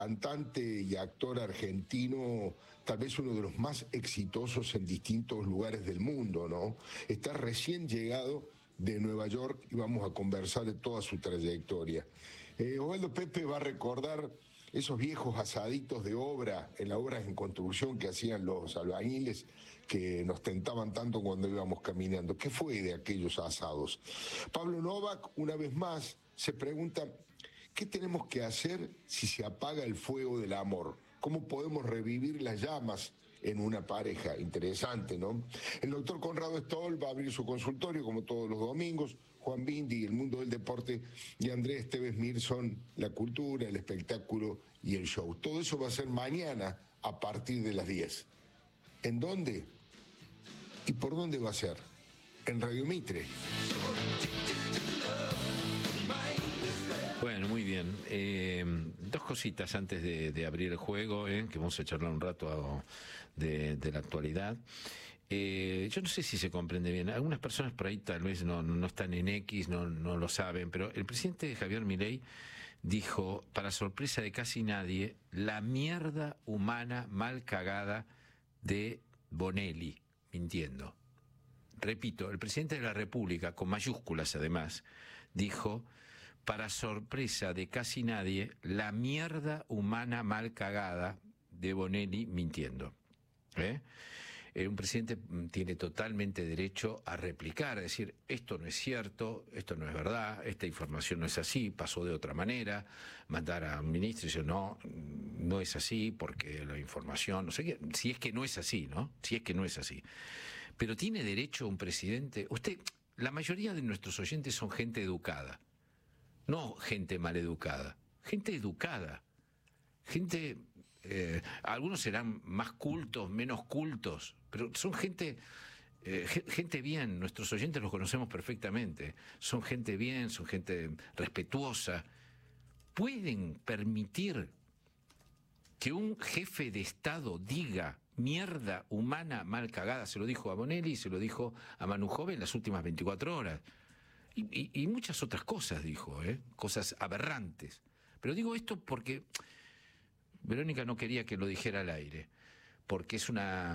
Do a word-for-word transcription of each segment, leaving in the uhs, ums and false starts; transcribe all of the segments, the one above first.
cantante y actor argentino, tal vez uno de los más exitosos en distintos lugares del mundo, ¿no? Está recién llegado de Nueva York y vamos a conversar de toda su trayectoria. Eh, Osvaldo Pepe va a recordar esos viejos asaditos de obra, en las obras en construcción que hacían los albañiles, que nos tentaban tanto cuando íbamos caminando. ¿Qué fue de aquellos asados? Pablo Novak, una vez más, se pregunta: ¿qué tenemos que hacer si se apaga el fuego del amor? ¿Cómo podemos revivir las llamas en una pareja? Interesante, ¿no? El doctor Conrado Stoll va a abrir su consultorio como todos los domingos. Juan Bindi, el mundo del deporte, y Andrés Tevez Mirson, la cultura, el espectáculo y el show. Todo eso va a ser mañana a partir de las diez. ¿En dónde? ¿Y por dónde va a ser? En Radio Mitre. Bueno, muy bien. Eh, dos cositas antes de, de abrir el juego, eh, que vamos a charlar un rato de, de la actualidad. Eh, yo no sé si se comprende bien. Algunas personas por ahí tal vez no, no están en X, no, no lo saben, pero el presidente Javier Milei dijo, para sorpresa de casi nadie, la mierda humana mal cagada de Bonelli, mintiendo. Repito, el presidente de la República, con mayúsculas además, dijo, para sorpresa de casi nadie, la mierda humana mal cagada de Bonelli, mintiendo. ¿Eh? Eh, un presidente tiene totalmente derecho a replicar, a decir, esto no es cierto, esto no es verdad, esta información no es así, pasó de otra manera, mandar a un ministro y decir, no, no es así porque la información, no sé qué, si es que no es así, ¿no? Si es que no es así. Pero tiene derecho un presidente, usted, la mayoría de nuestros oyentes son gente educada, no gente maleducada, gente educada, gente, eh, algunos serán más cultos, menos cultos, pero son gente, eh, gente bien, nuestros oyentes los conocemos perfectamente, son gente bien, son gente respetuosa. ¿Pueden permitir que un jefe de Estado diga mierda humana mal cagada? Se lo dijo a Bonelli, se lo dijo a Manu Jove en las últimas veinticuatro horas. Y, y, y muchas otras cosas dijo, ¿eh? Cosas aberrantes. Pero digo esto porque Verónica no quería que lo dijera al aire, porque es una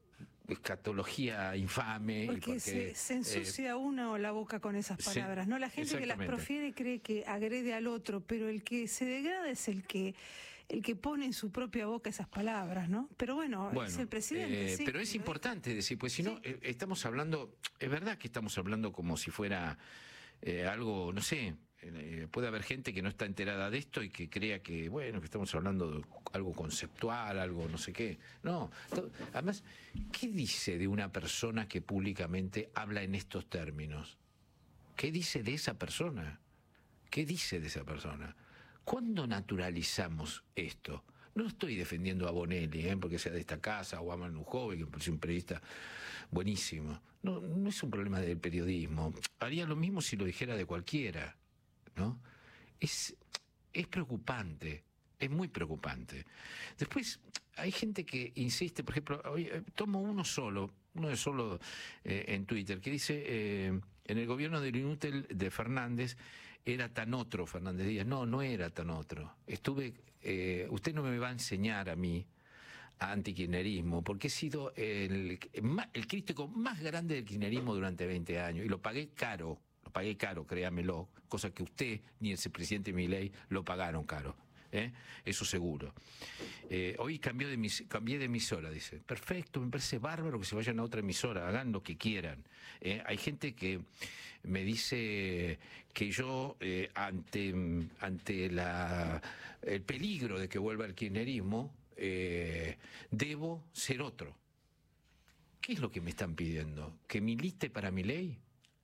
escatología infame. Porque, y porque se, se ensucia eh, uno la boca con esas palabras, sí, ¿no? La gente que las profiere cree que agrede al otro, pero el que se degrada es el que el que pone en su propia boca esas palabras, ¿no? Pero bueno, bueno es el presidente. Eh, sí, pero es importante decir, pues si no, sí. eh, estamos hablando, es verdad que estamos hablando como si fuera eh, algo, no sé, eh, puede haber gente que no está enterada de esto y que crea que, bueno, que estamos hablando de algo conceptual, algo no sé qué. No, además, ¿qué dice de una persona que públicamente habla en estos términos? ¿Qué dice de esa persona? ¿Qué dice de esa persona? ¿Cuándo naturalizamos esto? No estoy defendiendo a Bonelli, ¿eh? porque sea de esta casa, o a Manu Jove, que me parece un periodista buenísimo. No, no es un problema del periodismo. Haría lo mismo si lo dijera de cualquiera, ¿no? Es, es preocupante, es muy preocupante. Después, hay gente que insiste, por ejemplo, hoy, tomo uno solo, uno de solo eh, en Twitter, que dice, eh, en el gobierno del inútil de Fernández era tan otro Fernández Díaz. No, no era tan otro. Estuve, eh, usted no me va a enseñar a mí a antikirchnerismo, porque he sido el, el crítico más grande del kirchnerismo durante veinte años, y lo pagué caro, lo pagué caro, créamelo, cosa que usted ni el presidente Milei lo pagaron caro. ¿Eh? Eso seguro. Eh, hoy cambió de mis, cambié de emisora, dice. Perfecto, me parece bárbaro que se vayan a otra emisora, hagan lo que quieran. Eh, hay gente que me dice que yo, eh, ante, ante la, el peligro de que vuelva el kirchnerismo, eh, debo ser otro. ¿Qué es lo que me están pidiendo? ¿Que milite para Milei?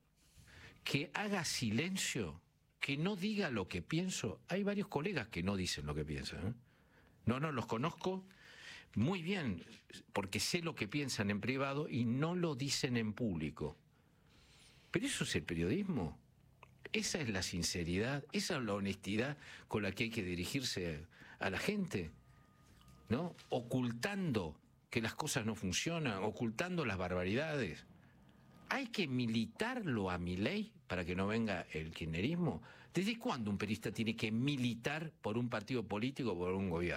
¿Que haga silencio? ¿Que no diga lo que pienso? Hay varios colegas que no dicen lo que piensan, ¿eh? No, no, los conozco muy bien, porque sé lo que piensan en privado y no lo dicen en público. Pero eso es el periodismo. Esa es la sinceridad, esa es la honestidad con la que hay que dirigirse a la gente, ¿no? Ocultando que las cosas no funcionan, ocultando las barbaridades. ¿Hay que militarlo a Milei para que no venga el kirchnerismo? ¿Desde cuándo un periodista tiene que militar por un partido político o por un gobierno?